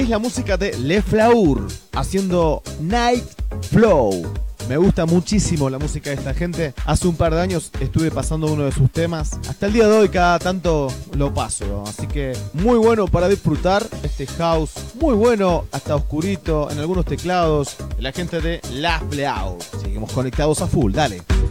la música de Le Fleur haciendo Night Flow. Me gusta muchísimo la música de esta gente. Hace un par de años estuve pasando uno de sus temas. Hasta el día de hoy cada tanto lo paso. Así que muy bueno para disfrutar este house. Muy bueno, hasta oscurito en algunos teclados. La gente de La Fleur. Seguimos conectados a full, dale.